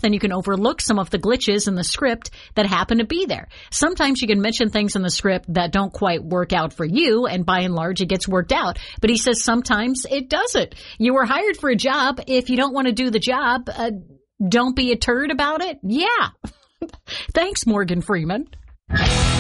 then you can overlook some of the glitches in the script that happen to be there. Sometimes you can mention things in the script that don't quite work out for you, and by and large, it gets worked out. But he says sometimes it doesn't. You were hired for a job. If you don't want to do the job, don't be a turd about it. Yeah. Thanks, Morgan Freeman.